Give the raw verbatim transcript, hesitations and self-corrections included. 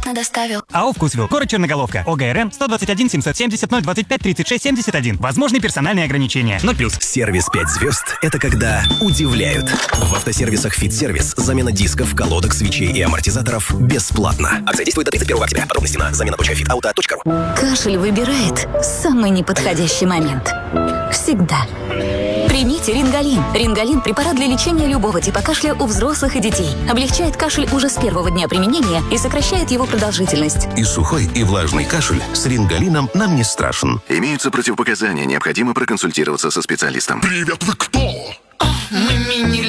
бесплатно доставил. АО «Вкусвилл», город Черноголовка, ОГРН сто двадцать один семьсот семьдесят ноль двадцать пять тридцать шесть семьдесят один. Возможны персональные ограничения. ноль плюс. Сервис пять звезд – это когда удивляют. В автосервисах «Фит-сервис» замена дисков, колодок, свечей и амортизаторов бесплатно. Акция действует до тридцать первого октября. Подробности на замена точка фит ауто точка ру. Кашель выбирает самый неподходящий момент. Всегда. Примите Рингалин. Рингалин – препарат для лечения любого типа кашля у взрослых и детей. Облегчает кашель уже с первого дня применения и сокращает его продолжительность. И сухой, и влажный кашель с Рингалином нам не страшен. Имеются противопоказания, необходимо проконсультироваться со специалистом. Привет, вы кто? Мы мини